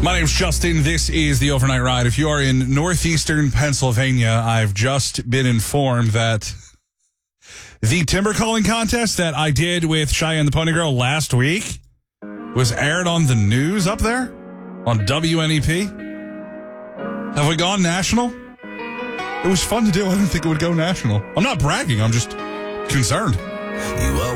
My name's Justin. This is the Overnight Ride. If you are in northeastern Pennsylvania, I've just been informed that the timber calling contest that I did with Cheyenne the Pony Girl last week was aired on the news up there on WNEP. Have we gone national? It was fun to do. I didn't think it would go national. I'm not bragging. I'm just concerned.